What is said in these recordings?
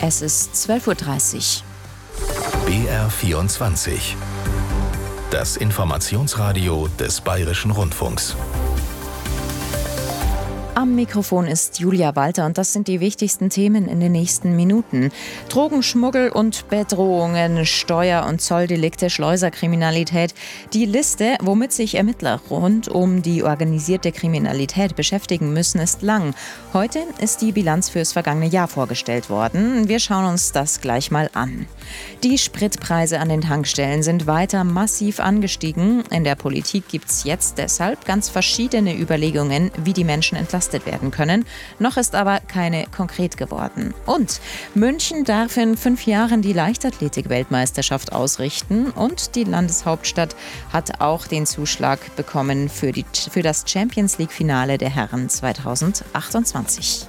Es ist 12:30 Uhr. BR24. Das Informationsradio des Bayerischen Rundfunks. Am Mikrofon ist Julia Walter und das sind die wichtigsten Themen in den nächsten Minuten. Drogenschmuggel und Bedrohungen, Steuer- und Zolldelikte, Schleuserkriminalität. Die Liste, womit sich Ermittler rund um die organisierte Kriminalität beschäftigen müssen, ist lang. Heute ist die Bilanz fürs vergangene Jahr vorgestellt worden. Wir schauen uns das gleich mal an. Die Spritpreise an den Tankstellen sind weiter massiv angestiegen. In der Politik gibt es jetzt deshalb ganz verschiedene Überlegungen, wie die Menschen entlastet werden können. Noch ist aber keine konkret geworden. Und München darf in 5 Jahren die Leichtathletik-Weltmeisterschaft ausrichten und die Landeshauptstadt hat auch den Zuschlag bekommen für das Champions-League-Finale der Herren 2028.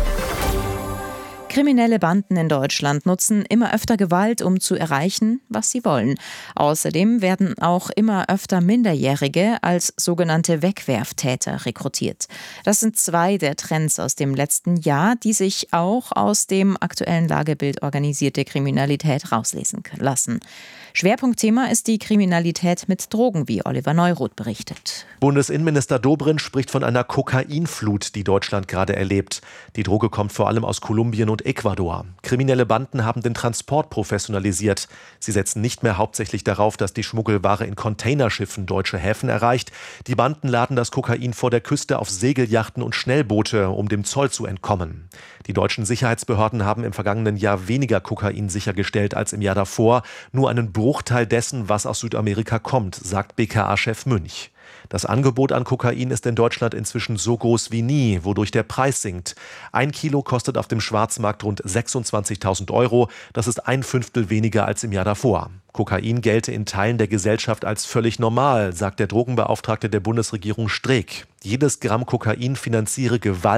Kriminelle Banden in Deutschland nutzen immer öfter Gewalt, um zu erreichen, was sie wollen. Außerdem werden auch immer öfter Minderjährige als sogenannte Wegwerftäter rekrutiert. Das sind 2 der Trends aus dem letzten Jahr, die sich auch aus dem aktuellen Lagebild organisierte Kriminalität rauslesen lassen. Schwerpunktthema ist die Kriminalität mit Drogen, wie Oliver Neuroth berichtet. Bundesinnenminister Dobrindt spricht von einer Kokainflut, die Deutschland gerade erlebt. Die Droge kommt vor allem aus Kolumbien und Ecuador. Kriminelle Banden haben den Transport professionalisiert. Sie setzen nicht mehr hauptsächlich darauf, dass die Schmuggelware in Containerschiffen deutsche Häfen erreicht. Die Banden laden das Kokain vor der Küste auf Segelyachten und Schnellboote, um dem Zoll zu entkommen. Die deutschen Sicherheitsbehörden haben im vergangenen Jahr weniger Kokain sichergestellt als im Jahr davor. Nur einen Bruchteil dessen, was aus Südamerika kommt, sagt BKA-Chef Münch. Das Angebot an Kokain ist in Deutschland inzwischen so groß wie nie, wodurch der Preis sinkt. 1 Kilo kostet auf dem Schwarzmarkt rund 26.000 €. Das ist 1/5 weniger als im Jahr davor. Kokain gelte in Teilen der Gesellschaft als völlig normal, sagt der Drogenbeauftragte der Bundesregierung Streeck. Jedes Gramm Kokain finanziere Gewalt